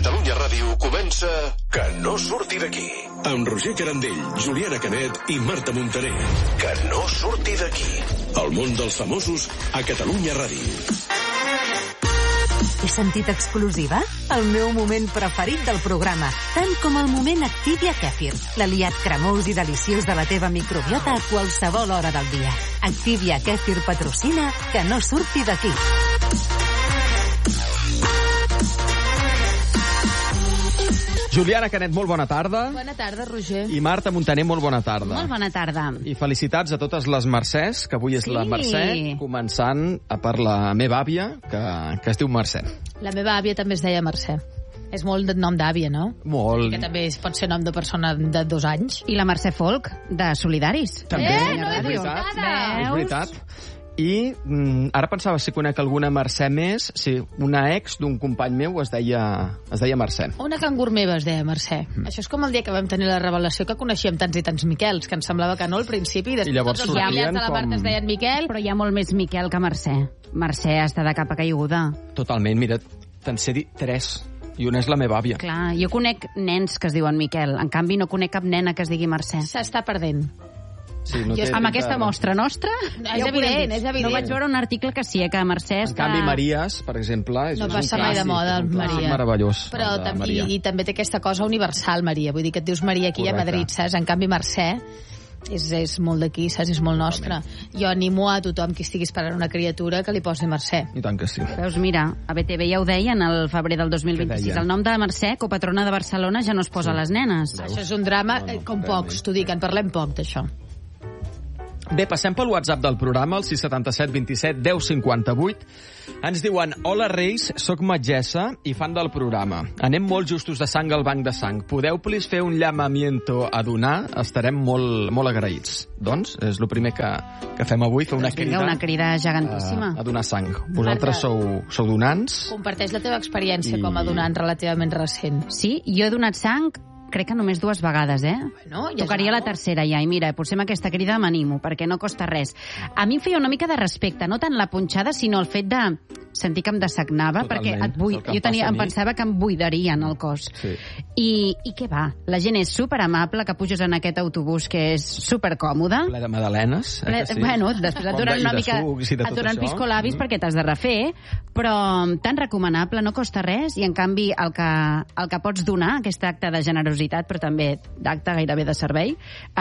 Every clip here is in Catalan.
Catalunya Ràdio comença Que no surti d'aquí. Amb Roger Carandell, Juliana Canet i Marta Montaner. Que no surti d'aquí. El món dels famosos a Catalunya Ràdio. He sentit exclusiva? El meu moment preferit del programa, tant com el moment Activia Kefir, l'aliat cremós i deliciós de la teva microbiota a qualsevol hora del dia. Activia Kefir patrocina Que no surti d'aquí. Juliana Canet, molt bona tarda. Bona tarda, Roger. I Marta Montaner, molt bona tarda. Molt bona tarda. I felicitats a totes les Mercès, que avui és la Mercè, començant per la meva àvia, que es diu Mercè. La meva àvia també es deia Mercè. És molt de nom d'àvia, no? Molt. Que també pot ser nom de persona de 2 anys. I la Mercè Folk, de Solidaris. També, no és veritat. És veritat. I ara pensava si conec alguna Mercè més. Sí, una ex d'un company meu es deia Mercè. Una cangur meva es deia Mercè. Això és com el dia que vam tenir la revelació que coneixíem tants i tants Miquels, que ens semblava que no al principi, i després llavors tots els familiars de la Marta es deien Miquel. Però hi ha molt més Miquel que Mercè. Mercè està de capa caiguda. Totalment, mira, te'n sé dir 3. I una és la meva àvia. Clar, jo conec nens que es diuen Miquel. En canvi, no conec cap nena que es digui Mercè. S'està perdent. Sí, no amb aquesta mostra nostra, és evident, és evident. No vaig veure un article que sí, que Mercè està... En canvi, Maries, per exemple, és no un passa mai de moda, el Maria. Meravellós. Però i també té aquesta cosa universal, Maria. Vull dir que et dius Maria aquí a Madrid, saps? En canvi, Mercè és molt d'aquí, saps? És molt nostre. Jo animo a tothom que estigui esperant una criatura que li posi Mercè. I tant que sí. Veus, mira, a BTV ja ho deien el febrer del 2026. El nom de Mercè, copatrona de Barcelona, ja no es posa a les nenes. Això és un drama, com pocs, t'ho dic, en parlem poc d'això. Bé, passem pel WhatsApp del programa, el 677 27 10 58. Ens diuen: hola Reis, soc metgessa i fan del programa. Anem molt justos de sang al banc de sang. Podeu, please, fer un llamamiento a donar? Estarem molt agraïts. Doncs és el primer que fem avui, fer una crida. Una crida gegantíssima. A donar sang. Vosaltres sou donants. Comparteix la teva experiència com a donant relativament recent. Sí, jo he donat sang crec que només 2 vegades, Bueno, ja tocaria la tercera ja, i mira, potser amb aquesta crida m'animo, perquè no costa res. A mi em feia una mica de respecte, no tant la punxada, sinó el fet de sentir que em dessagnava, perquè em pensava que em buidarien el cos. Sí. I què va? La gent és superamable, que puges en aquest autobús que és supercòmode. Ple de magdalenes. Sí? Bueno, després et duran una mica... Et duran piscolabis perquè t'has de refer, però tan recomanable, no costa res, i en canvi el que pots donar, aquest acte de generositat, però també d'acte gairebé de servei,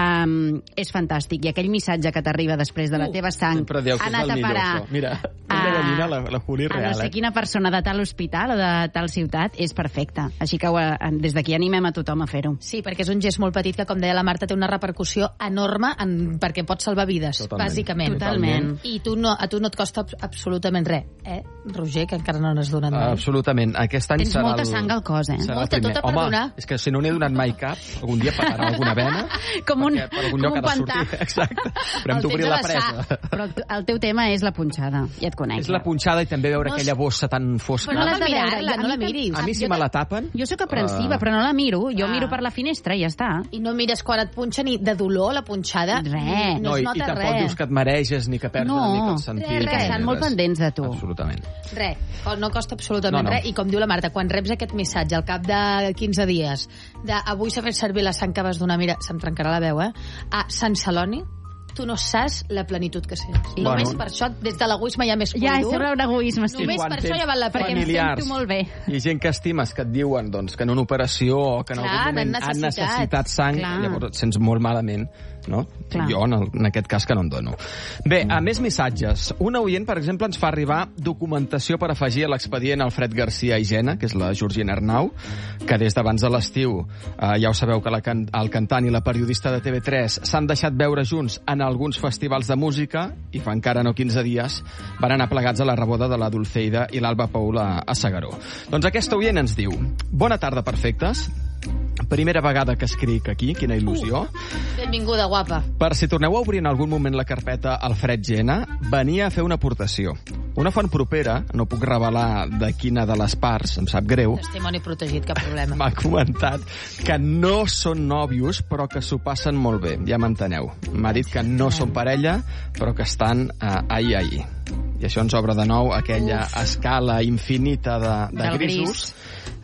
és fantàstic. I aquell missatge que t'arriba després de la teva sang ha anat a parar... Mira, una gallina, la Juli real. A no sé quina persona de tal hospital o de tal ciutat, és perfecte. Així que des d'aquí animem a tothom a fer-ho. Sí, perquè és un gest molt petit que, com deia la Marta, té una repercussió enorme perquè pot salvar vides, bàsicament. Totalment. I a tu no et costa absolutament res, Roger, que encara no n'has donat mai. Absolutament. Aquest any tens molta sang al cos, Molta, tota per donar. És que si no n'he donat mai cap, algun dia pagarà alguna vena. Com un pantà. Exacte. Però hem d'obrir la presa. Però el teu tema és la punxada, ja et conec. És la punxada i també veure aquella bossa tan fosca. Però no l'has de mirar, no la miris. A mi si me la tapen... Jo sóc aprensiva, però no la miro. Jo miro per la finestra i ja està. I no mires quan et punxa ni de dolor la punxada. Res. No es nota res. I tampoc dius que et mareges ni que perds una mica el sentit. I que estan molt pendents de tu. Absolutament. Res. No costa absolutament res. I com diu la Marta, quan reps aquest missatge al cap de 15 dies de avui s'ha fet servir la sang que vas donar, mira, se'm trencarà la veu, a Sant Celoni, tu no saps la plenitud que sents. Només per això, des de l'egoisme ja més pur. Ja, sembla un egoisme. Només per això ja val la pena. Perquè em sento molt bé. I gent que estimes, que et diuen que en una operació o que en algun moment han necessitat sang, llavors et sents molt malament, no? Jo, en aquest cas, que no en dono. Bé, a més missatges. Un oient, per exemple, ens fa arribar documentació per afegir a l'expedient Alfred García i Jena, que és la Georgina Arnau, que des d'abans de l'estiu, ja ho sabeu que el cantant i la periodista de TV3 s'han deixat veure junts en alguns festivals de música i fa encara no 15 dies van anar plegats a la reboda de la Dulceida i l'Alba Paula a Segaró. Doncs aquest oient ens diu: bona tarda, perfectes. Primera vegada que escric aquí, quina il·lusió. Benvinguda, guapa. Per si torneu a obrir en algun moment la carpeta Alfred Jena, venia a fer una aportació. Una font propera, no puc revelar de quina de les parts, em sap greu. Testimoni protegit, cap problema. M'ha comentat que no són nòvios, però que s'ho passen molt bé, ja m'enteneu. M'ha dit que no són parella, però que estan ahí. I això ens obre de nou aquella escala infinita de grisos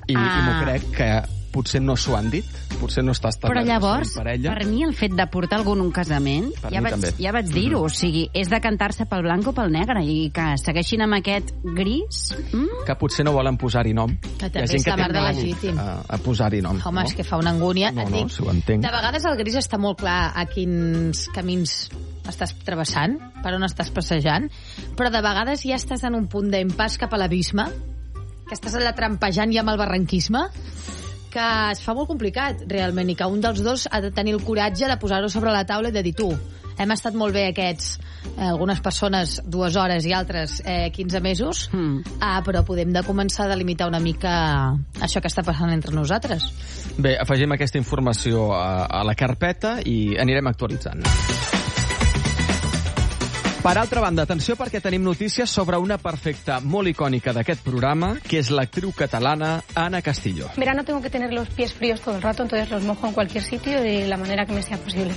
I m'ho crec que potser no s'ho han dit, potser no està però llavors, per mi el fet de portar algú en un casament, ja vaig dir-ho, o sigui, és de cantar-se pel blanc o pel negre, i que segueixin amb aquest gris... Que potser no volen posar-hi nom. Que també és la mar de legítim. A posar-hi nom. Home, és que fa una angúnia. No, si ho entenc. De vegades el gris està molt clar a quins camins estàs travessant, per on estàs passejant, però de vegades ja estàs en un punt d'impàs cap a l'abisme, que estàs allà trampejant ja amb el barranquisme, que es fa molt complicat, realment, i que un dels dos ha de tenir el coratge de posar-ho sobre la taula i de dir, tu, hem estat molt bé aquests, algunes persones 2 hores i altres 15 mesos, però podem de començar a delimitar una mica això que està passant entre nosaltres. Bé, afegim aquesta informació a la carpeta i anirem actualitzant. Per altra banda, atenció perquè tenim notícies sobre una perfecta molt icònica d'aquest programa, que és l'actriu catalana Ana Castillo. En verano tengo que tener los pies fríos todo el rato, entonces los mojo en cualquier sitio de la manera que me sea posible.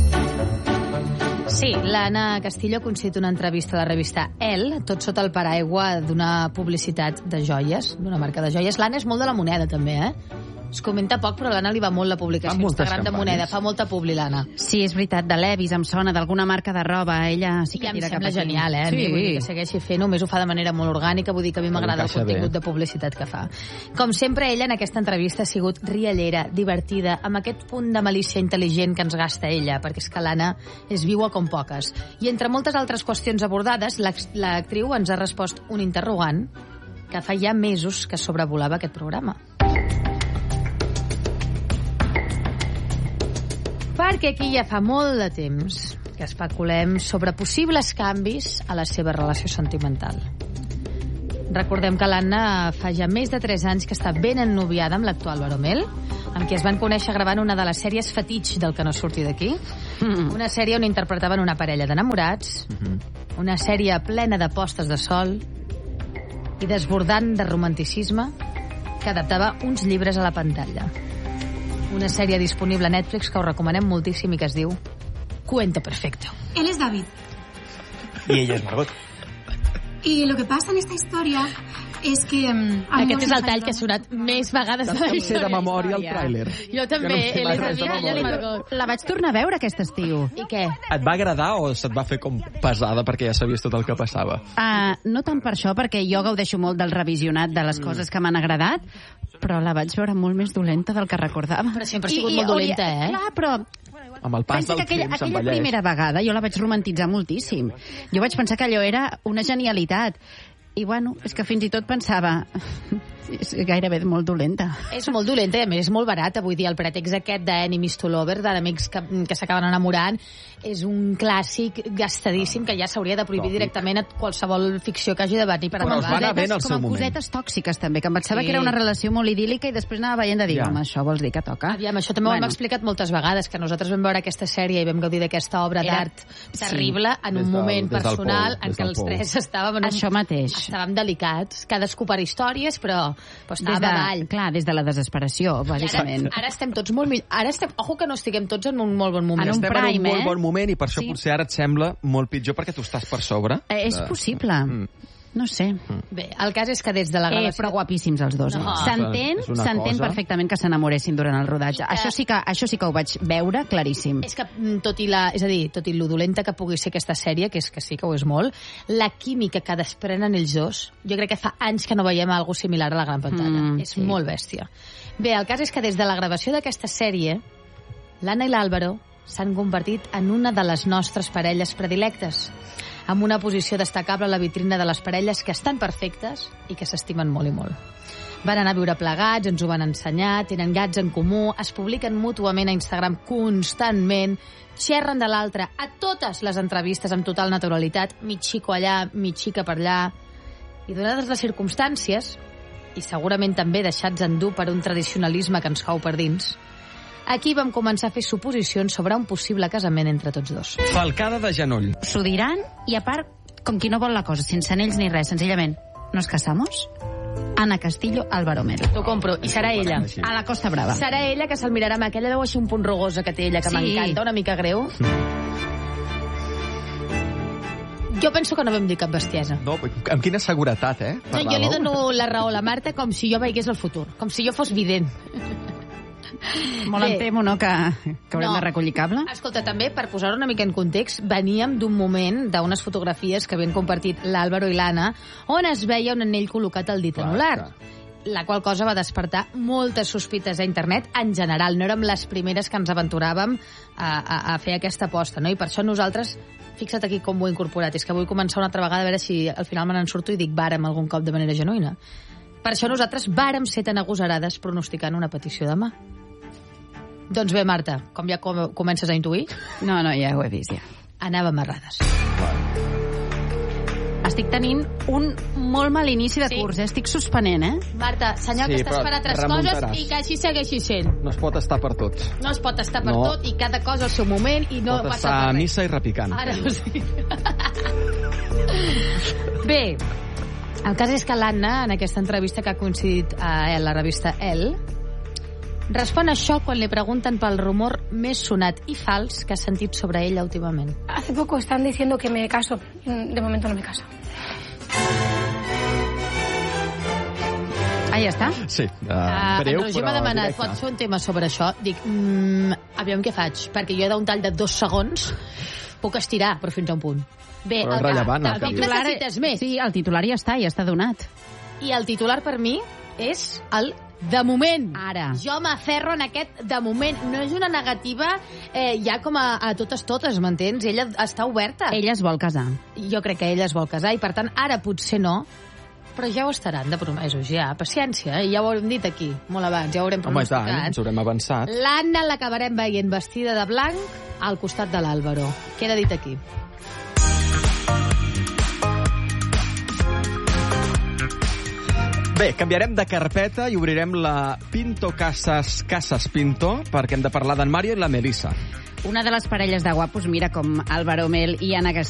Sí, l'Anna Castillo ha concedit una entrevista a la revista Elle, tot sota el paraigua d'una publicitat de joies, d'una marca de joies. L'Anna és molt de la moneda, també, Es comenta poc, però a l'Anna li va molt la publicació a Instagram de moneda. Fa molta publi, l'Anna. Sí, és veritat, de Levis, em sona, d'alguna marca de roba. Ella sí que tira cap aquí. I em sembla genial, Sí. Vull dir que segueixi fent, només ho fa de manera molt orgànica, vull dir que a mi m'agrada el contingut de publicitat que fa. Com sempre, ella en aquesta entrevista ha sigut riallera, divertida, amb aquest punt de malícia intel·ligent que ens gasta ella, perquè és que l'Anna és viua com poques. I entre moltes altres qüestions abordades, l'actriu ens ha respost un interrogant que fa ja mesos que sobrevolava aquest programa. Perquè aquí ja fa molt de temps que especulem sobre possibles canvis a la seva relació sentimental. Recordem que l'Anna fa ja més de 3 anys que està ben ennoviada amb l'actual Baromel, amb qui es van conèixer gravant una de les sèries fetitx del Que no surti d'aquí. Una sèrie on interpretaven una parella d'enamorats, una sèrie plena de postes de sol i desbordant de romanticisme que adaptava uns llibres a la pantalla. Una sèrie disponible a Netflix que us recomanem moltíssim i que es diu Cuento Perfecto. Él es David. Y ella es Margot. Y lo que pasa en esta historia és que... Aquest és el tall que ha sonat més vegades de la història. De memòria el tràiler. Jo també, la vaig tornar a veure aquest estiu. I què? Et va agradar o se't va fer com pesada perquè ja sabies tot el que passava? No tant per això, perquè jo gaudeixo molt del revisionat de les coses que m'han agradat, però la vaig veure molt més dolenta del que recordava. Però sempre ha sigut molt dolenta, Clar, però... Amb el pas del temps aquella primera vegada jo la vaig romantitzar moltíssim. Jo vaig pensar que allò era una genialitat. I bueno, és que fins i tot pensava... és gairebé molt dolenta. És molt dolenta i a més és molt barata. Vull dir, el pretext aquest d'Enemies to Lovers, d'amics que s'acaben enamorant, és un clàssic gastadíssim que ja s'hauria de prohibir directament a qualsevol ficció que hagi de venir per Però es va anar bé en el seu moment. Com a cosetes tòxiques també, que em pensava que era una relació molt idíl·lica i després anava veient de dir, home, això vols dir que toca? Aviam, això també ho hem explicat moltes vegades, que nosaltres vam veure aquesta sèrie i vam gaudir d'aquesta obra d'art terrible en un moment personal en què els tres estàvem estàvem delicats, cadascú per històries, però estàvem a dalt. Clar, des de la desesperació, bàsicament. Ara estem tots molt millor. Ara estem, ojo que no estiguem tots en un molt bon moment. En un prime, en un molt bon moment i per això potser ara et sembla molt pitjor perquè tu estàs per sobre. És possible. No sé. Bé, el cas és que des de la gravació... Però guapíssims els dos. S'entén perfectament que s'enamoressin durant el rodatge. Això sí que ho vaig veure claríssim. És que tot i lo dolenta que pugui ser aquesta sèrie, que és que sí que ho és molt, la química que desprenen ells dos, jo crec que fa anys que no veiem alguna similar a la gran pantalla. És molt bèstia. Bé, el cas és que des de la gravació d'aquesta sèrie, l'Anna i l'Àlvaro s'han convertit en una de les nostres parelles predilectes, amb una posició destacable a la vitrina de les parelles que estan perfectes i que s'estimen molt i molt. Van anar a viure plegats, ens ho van ensenyar, tenen gats en comú, es publiquen mútuament a Instagram constantment, xerren de l'altre a totes les entrevistes amb total naturalitat, mig xico allà, mig xica per allà. I donades les circumstàncies, i segurament també deixats endur per un tradicionalisme que ens cau per dins, aquí vam començar a fer suposicions sobre un possible casament entre tots dos. Falcada de genoll. S'ho diran, i a part, com qui no vol la cosa, sense anells ni res, senzillament, ¿nos casamos? Ana Castillo, Álvaro Mero. T'ho compro, i serà ella. A la Costa Brava. Serà ella que se'l mirarà amb aquella veu així un punt rugosa que té ella, que m'encanta, una mica greu. Jo penso que no vam dir cap bestiesa. No, amb quina seguretat, No, jo li dono la raó a la Marta com si jo veiés el futur, com si jo fos vident. Molt em temo, no?, que haurem de recollir cable. Escolta, també, per posar-ho una mica en context, veníem d'un moment, d'unes fotografies que havien compartit l'Àlvaro i l'Anna, on es veia un anell col·locat al dit anular. La qual cosa va despertar moltes sospites a internet en general. No érem les primeres que ens aventuràvem a fer aquesta aposta, no? I per això nosaltres, fixa't aquí com ho he incorporat, és que vull començar una altra vegada a veure si al final me n'en surto i dic vàrem algun cop de manera genuïna. Per això nosaltres vàrem ser tan agosarades pronosticant una petició de mà. Doncs bé, Marta, com ja comences a intuir... No, ja ho he vist, ja. Anàvem errades. Estic tenint un molt mal inici de curs, estic suspenent, Marta, senyal que estàs per altres coses i que així segueixi sent. No es pot estar per tot. No es pot estar per tot i cada cosa al seu moment i no passa per res. Pot estar a missa i repicant. Ara ho sé. Bé, el cas és que l'Anna, en aquesta entrevista que ha coincidit a la revista Elle, respon això quan li pregunten pel rumor més sonat i fals que ha sentit sobre ella últimament. Hace poco están diciendo que me caso. De momento no me caso. Ah, ja està? Sí. Breu, en Roger m'ha demanat, pots fer un tema sobre això? Dic, aviam què faig, perquè jo he d'un tall de 2 segons puc estirar, però fins a un punt. Bé, però rellevant, el necessites més. Sí, el titular ja està donat. I el titular per mi és el de moment. Ara. Jo m'aferro en aquest de moment. No és una negativa ja com a totes, m'entens? Ella està oberta. Ella es vol casar. Jo crec que ella es vol casar i, per tant, ara potser no, però ja ho estaran de promesos, ja. Paciència, ja ho haurem dit aquí, molt abans, ja ho haurem pronosticat. Home, ens haurem avançat. L'Anna l'acabarem veient vestida de blanc al costat de l'Àlvaro. Queda dit aquí. Bé, canviarem de carpeta i obrirem la Pinto Casas Pinto, perquè hem de parlar d'en Mario i la Melissa. Una de les parelles de guapos, mira com Álvaro Mel i Ana